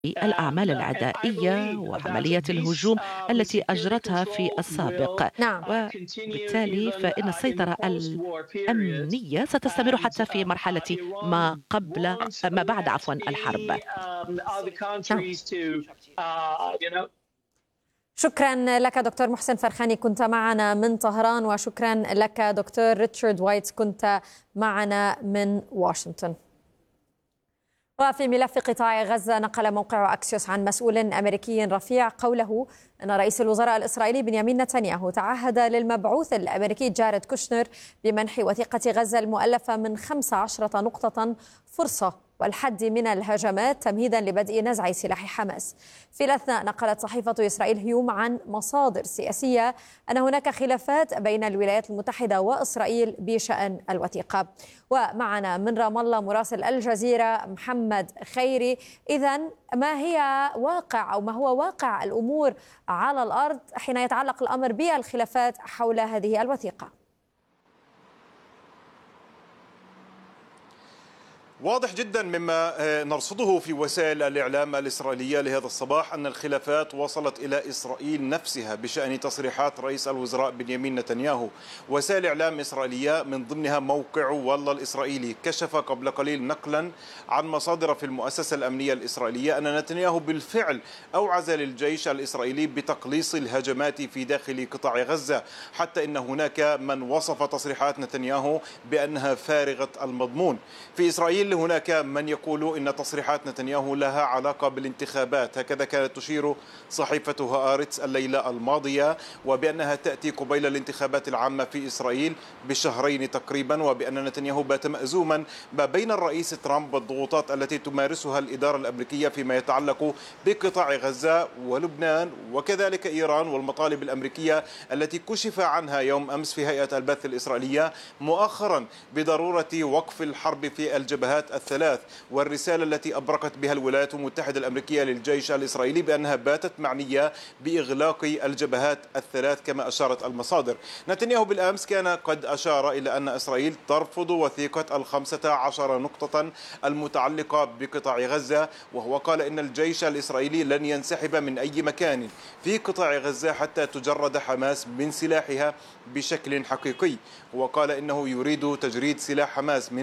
الأعمال العدائية وعمليات الهجوم التي أجرتها في السابق، نعم. وبالتالي فإن السيطرة الأمنية ستستمر حتى في مرحلة ما بعد الحرب. نعم. شكرا لك دكتور محسن فرخاني، كنت معنا من طهران، وشكرا لك دكتور ريتشارد وايت، كنت معنا من واشنطن. وفي ملف قطاع غزة، نقل موقع أكسيوس عن مسؤول أمريكي رفيع قوله أن رئيس الوزراء الإسرائيلي بنيامين نتنياهو تعهد للمبعوث الأمريكي جاريد كوشنر بمنح وثيقة غزة المؤلفة من 15 نقطة فرصة والحد من الهجمات تمهيدا لبدء نزع سلاح حماس. في الأثناء، نقلت صحيفة إسرائيل هيوم عن مصادر سياسية أن هناك خلافات بين الولايات المتحدة وإسرائيل بشأن الوثيقة. ومعنا من رام الله مراسل الجزيرة محمد خيري. إذن ما هو واقع الأمور على الأرض حين يتعلق الأمر بالخلافات حول هذه الوثيقة؟ واضح جدا مما نرصده في وسائل الإعلام الإسرائيلية لهذا الصباح أن الخلافات وصلت إلى إسرائيل نفسها بشأن تصريحات رئيس الوزراء بنيامين نتنياهو. وسائل إعلام إسرائيلية من ضمنها موقع والله الإسرائيلي كشف قبل قليل نقلا عن مصادر في المؤسسة الأمنية الإسرائيلية أن نتنياهو بالفعل أوعز للجيش الإسرائيلي بتقليص الهجمات في داخل قطاع غزة، حتى إن هناك من وصف تصريحات نتنياهو بأنها فارغة المضمون. في إسرائيل هناك من يقول إن تصريحات نتنياهو لها علاقة بالانتخابات، هكذا كانت تشير صحيفة هآرتس الليلة الماضية، وبأنها تأتي قبيل الانتخابات العامة في إسرائيل بشهرين تقريبا، وبأن نتنياهو بات مأزوما ما بين الرئيس ترامب والضغوطات التي تمارسها الإدارة الأمريكية فيما يتعلق بقطاع غزة ولبنان وكذلك إيران، والمطالب الأمريكية التي كشف عنها يوم أمس في هيئة البث الإسرائيلية مؤخرا بضرورة وقف الحرب في الجبهات الثلاث، والرسالة التي أبرقت بها الولايات المتحدة الأمريكية للجيش الإسرائيلي بأنها باتت معنية بإغلاق الجبهات الثلاث كما أشارت المصادر. نتنياهو بالأمس كان قد أشار إلى أن إسرائيل ترفض وثيقة 15 نقطة المتعلقة بقطاع غزة، وهو قال إن الجيش الإسرائيلي لن ينسحب من أي مكان في قطاع غزة حتى تجرد حماس من سلاحها بشكل حقيقي. وقال إنه يريد تجريد سلاح حماس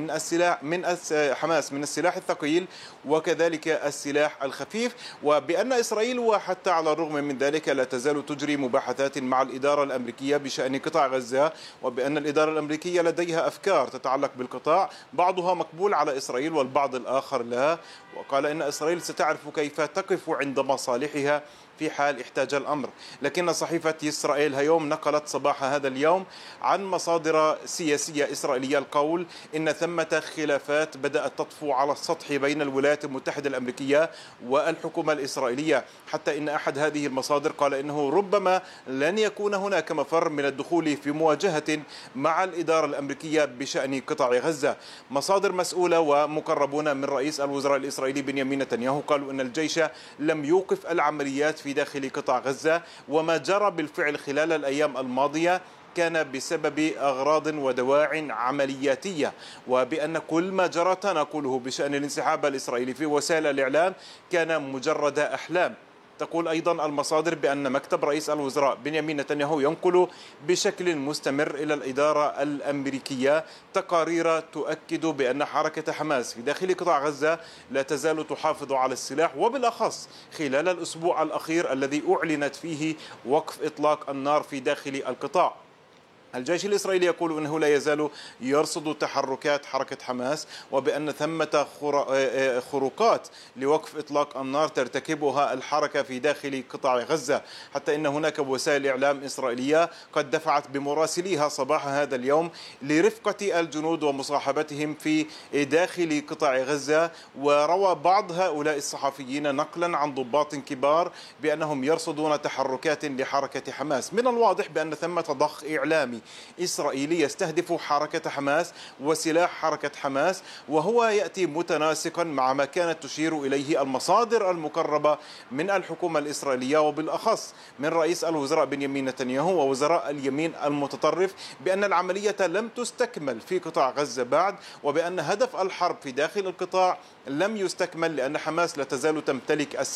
من السلاح الثقيل وكذلك السلاح الخفيف، وبأن إسرائيل وحتى على الرغم من ذلك لا تزال تجري مباحثات مع الإدارة الأمريكية بشأن قطاع غزة، وبأن الإدارة الأمريكية لديها أفكار تتعلق بالقطاع بعضها مقبول على إسرائيل والبعض الآخر لا. وقال إن إسرائيل ستعرف كيف تقف عند مصالحها في حال احتاج الأمر. لكن صحيفة إسرائيل هيوم نقلت صباح هذا اليوم عن مصادر سياسية إسرائيلية القول إن ثمة خلافات بدأت تطفو على السطح بين الولايات المتحدة الأمريكية والحكومة الإسرائيلية، حتى إن أحد هذه المصادر قال إنه ربما لن يكون هناك مفر من الدخول في مواجهة مع الإدارة الأمريكية بشأن قطاع غزة. مصادر مسؤولة ومقربون من رئيس الوزراء الإسرائيلي بنيامين نتنياهو قالوا إن الجيش لم يوقف العمليات في داخل قطاع غزة، وما جرى بالفعل خلال الأيام الماضية كان بسبب أغراض ودواع عملياتية، وبأن كل ما جرى تناقله بشأن الانسحاب الإسرائيلي في وسائل الإعلام كان مجرد أحلام. تقول أيضا المصادر بأن مكتب رئيس الوزراء بنيامين نتنياهو ينقل بشكل مستمر إلى الإدارة الأمريكية تقارير تؤكد بأن حركة حماس في داخل قطاع غزة لا تزال تحافظ على السلاح، وبالأخص خلال الأسبوع الأخير الذي أعلنت فيه وقف إطلاق النار في داخل القطاع. الجيش الإسرائيلي يقول أنه لا يزال يرصد تحركات حركة حماس، وبأن ثمة خروقات لوقف إطلاق النار ترتكبها الحركة في داخل قطاع غزة، حتى إن هناك وسائل إعلام إسرائيلية قد دفعت بمراسليها صباح هذا اليوم لرفقة الجنود ومصاحبتهم في داخل قطاع غزة. وروى بعض هؤلاء الصحفيين نقلا عن ضباط كبار بأنهم يرصدون تحركات لحركة حماس. من الواضح بأن ثمة ضخ إعلامي إسرائيلي يستهدف حركة حماس وسلاح حركة حماس، وهو يأتي متناسقا مع ما كانت تشير إليه المصادر المقربة من الحكومة الإسرائيلية، وبالأخص من رئيس الوزراء بنيامين نتنياهو ووزراء اليمين المتطرف، بأن العملية لم تستكمل في قطاع غزة بعد، وبأن هدف الحرب في داخل القطاع لم يستكمل، لأن حماس لا تزال تمتلك